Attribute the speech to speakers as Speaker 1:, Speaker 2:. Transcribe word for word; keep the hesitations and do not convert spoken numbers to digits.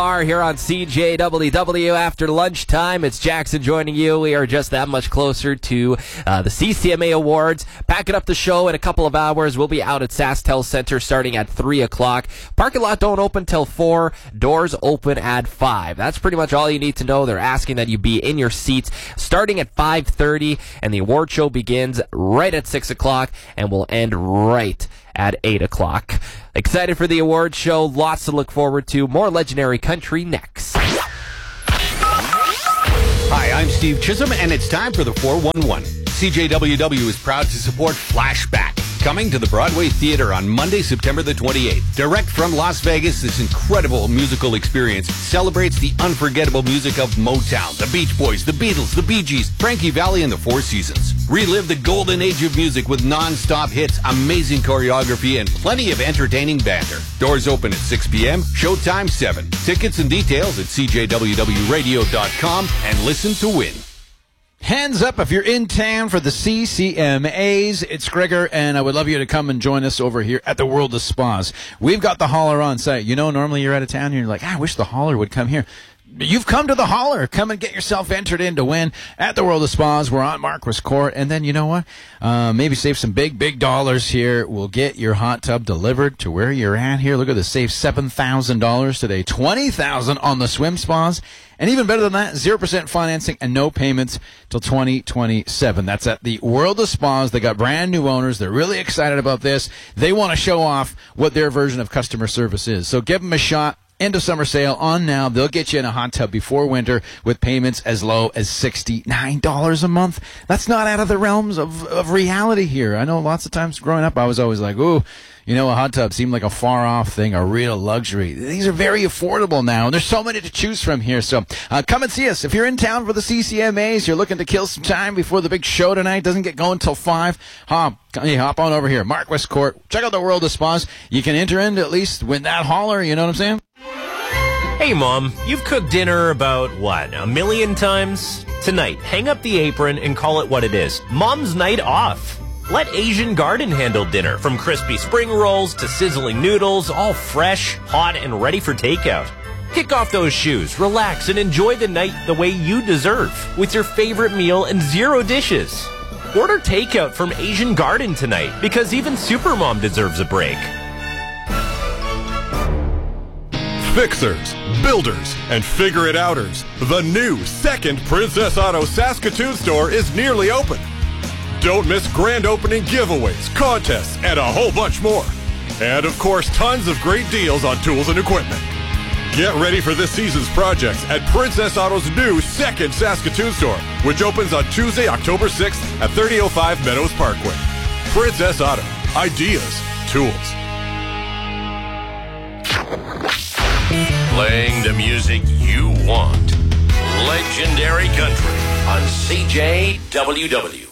Speaker 1: Are here on C J W W after lunchtime. It's Jackson joining you. We are just that much closer to uh, the C C M A Awards. Packing up the show in a couple of hours. We'll be out at SaskTel Center starting at three o'clock. Parking lot don't open till four. Doors open at five. That's pretty much all you need to know. They're asking that you be in your seats starting at five thirty, and the award show begins right at six o'clock and will end right at eight o'clock. Excited for the award show. Lots to look forward to. More legendary country next.
Speaker 2: Hi, I'm Steve Chisholm, and it's time for the four one one. C J W W is proud to support Flashback, coming to the Broadway Theater on Monday, September the twenty-eighth. Direct from Las Vegas, this incredible musical experience celebrates the unforgettable music of Motown, the Beach Boys, the Beatles, the Bee Gees, Frankie Valli, and the Four Seasons. Relive the golden age of music with non-stop hits, amazing choreography, and plenty of entertaining banter. Doors open at six p.m., showtime seven. Tickets and details at c j w w radio dot com and listen to win.
Speaker 3: Hands up if you're in town for the C C M As. It's Gregor, and I would love you to come and join us over here at the World of Spas. We've got the Holler on site. You know, normally you're out of town and you're like, ah, I wish the Holler would come here. You've come to the Holler. Come and get yourself entered in to win at the World of Spas. We're on Marquis Court. And then, you know what? Uh, maybe save some big, big dollars here. We'll get your hot tub delivered to where you're at here. Look at this. Save seven thousand dollars today. twenty thousand dollars on the swim spas. And even better than that, zero percent financing and no payments till twenty twenty-seven. That's at the World of Spas. They got brand new owners. They're really excited about this. They want to show off what their version of customer service is. So give them a shot. End of summer sale on now. They'll get you in a hot tub before winter with payments as low as sixty-nine dollars a month. That's not out of the realms of, of reality here. I know lots of times growing up, I was always like, ooh, you know, a hot tub seemed like a far-off thing, a real luxury. These are very affordable now, and there's so many to choose from here. So uh, come and see us. If you're in town for the C C M As, you're looking to kill some time before the big show tonight, doesn't get going till five, hop, hey, hop on over here. Marquis Court. Check out the World of Spas. You can enter in to at least win that Holler, you know what I'm saying?
Speaker 4: Hey, Mom, you've cooked dinner about, what, a million times? Tonight, hang up the apron and call it what it is. Mom's night off. Let Asian Garden handle dinner, from crispy spring rolls to sizzling noodles, all fresh, hot, and ready for takeout. Kick off those shoes, relax, and enjoy the night the way you deserve, with your favorite meal and zero dishes. Order takeout from Asian Garden tonight, because even Supermom deserves a break.
Speaker 5: Fixers, builders, and figure-it-outers. The new second Princess Auto Saskatoon store is nearly open. Don't miss grand opening giveaways, contests, and a whole bunch more. And of course, tons of great deals on tools and equipment. Get ready for this season's projects at Princess Auto's new second Saskatoon store, which opens on Tuesday, October sixth at thirty oh five Meadows Parkway. Princess Auto. Ideas. Tools.
Speaker 6: Playing the music you want. Legendary Country on C J W W.